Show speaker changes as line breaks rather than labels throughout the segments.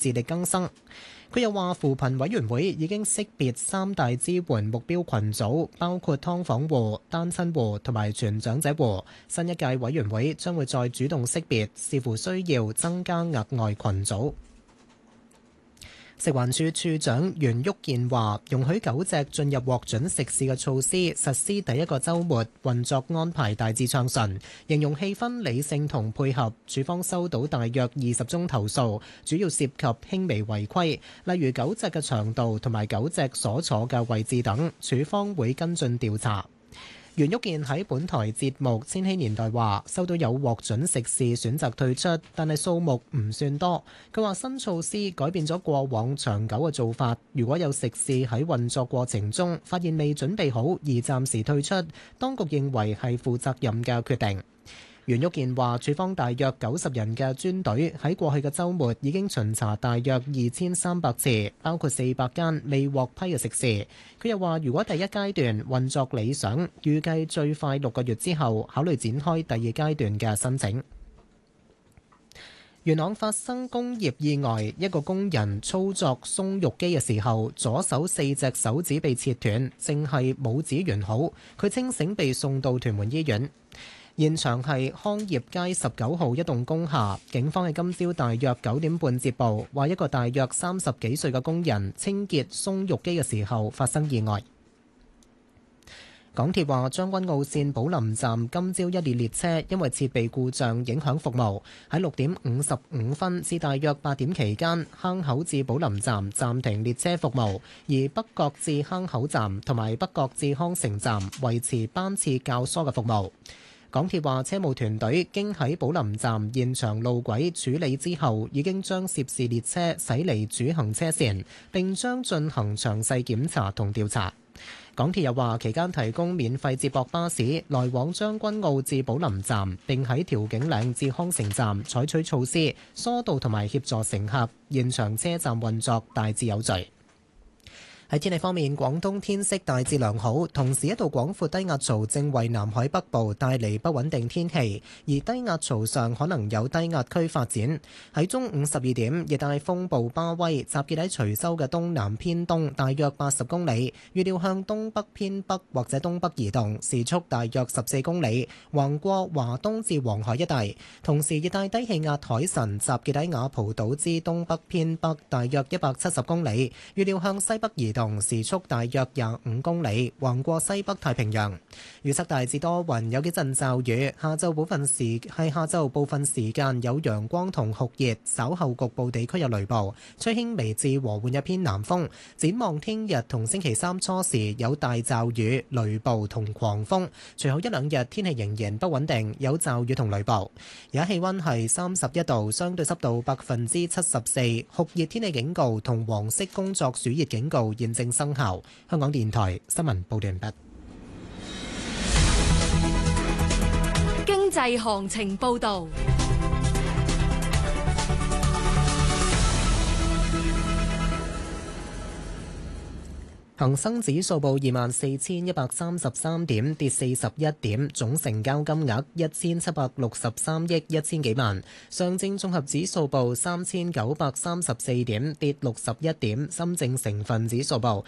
自力更生。佢又話扶貧委員會已經識別三大支援目標群組，包括劏房戶、單親戶同埋全長者戶。新一屆委員會將會再主動識別，視乎需要增加額外群組。食環署署長袁旭健話，容許狗隻進入獲准食肆嘅措施實施第一個週末，運作安排大致暢順，形容氣氛理性同配合。署方收到大約20宗投訴，主要涉及輕微違規，例如狗隻嘅長度同埋狗隻所坐嘅位置等，署方會跟進調查。袁旭健喺本台節目《千禧年代》話，收到有獲准食肆選擇退出，但係數目唔算多。佢話新措施改變咗過往長久嘅做法，如果有食肆喺運作過程中發現未準備好而暫時退出，當局認為係負責任嘅決定。袁旭健話，署方大約90人嘅專隊喺過去嘅週末已經巡查大約2300次，包括400間未獲批嘅食肆。佢又話，如果第一階段運作理想，預計最快6個月之後考慮展開第二階段嘅申請。元朗發生工業意外，一個工人操作鬆肉機嘅時候，左手4隻手指被切斷，正係拇指完好。佢清醒被送到屯門醫院。現場係康業街19號一棟工廈，警方喺今朝大約9點半接報，話一個大約30幾歲嘅工人清潔鬆肉機嘅時候發生意外。港鐵話將軍澳線寶林站今朝一列列車因為設備故障影響服務，喺6點55分至大約8點期間，坑口至寶林站暫停列車服務，而北角至坑口站同埋北角至康城站維持班次較疏嘅服務。港鐵話車務團隊經喺寶林站現場路軌處理之後，已經將涉事列車駛離主行車線，並將進行詳細檢查同調查。港鐵又話期間提供免費接駁巴士來往將軍澳至寶林站，並喺調景嶺至康城站採取措施疏導同埋協助乘客，現場車站運作大致有序。喺天氣方面，廣東天色大致良好，同時一道廣闊低壓槽正為南海北部帶嚟不穩定天氣，而低壓槽上可能有低壓區發展。喺中午12點，熱帶風暴巴威集結喺徐州嘅東南偏東大約80公里，預料向東北偏北或者東北移動，時速大約14公里，橫過華東至黃海一帶。同時，熱帶低氣壓海神集結喺雅蒲島之東北偏北大約170公里，預料向西北移動，時速大約25公里，橫過西北太平洋。預測大致多雲，有幾陣驟雨。下晝部分時間有陽光同酷熱，稍後局部地區有雷暴，吹輕微至和緩一偏南風。展望聽日同星期三初時有大驟雨、雷暴同狂風，隨後一兩日天氣仍然不穩定，有驟雨同雷暴。而家氣溫係31度，相對濕度74%，酷熱天氣警告同黃色工作暑熱警告現正生效。香港電台新聞報道完畢。
經濟行情報道。
恒生指數報24,133點，跌41點，總成交金額1763億1000幾萬。上證綜合指數報3934點，跌61點。深證成分指數報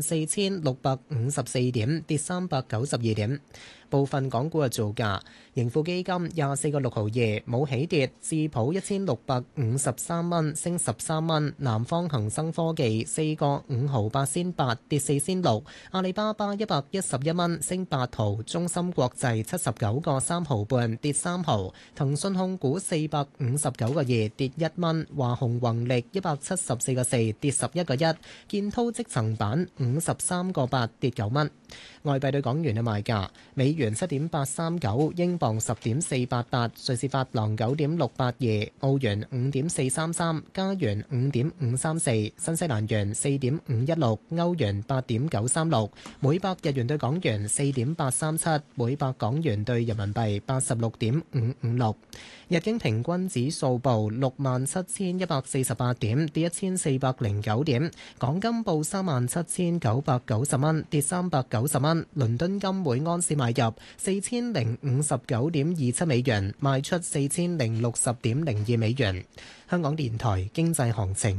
14654點，跌392點。部分港股嘅造價，盈富基金24個6毫2，冇起跌；智普1653蚊，升13蚊；南方恒生科技4個5毫8仙8，跌4仙6；阿里巴巴111蚊，升8毫；中芯國際79個3毫半，跌3毫；騰訊控股459個2，跌1蚊；華虹宏力174個4，跌11個1；建滔積層板53個8，跌9蚊。外幣對港元嘅賣價：美元7.839，英鎊10.488，瑞士法郎9.682，澳元5.433，加元5.534，新西蘭元4.516，歐元8.936，每百日元對港元4.837，每百港元對人民幣86.556。日經平均指數報67,148點，跌1409點。港金報37,990蚊，跌390蚊。倫敦金每安士買入4059.27美元，賣出4060.02美元。香港電台經濟行情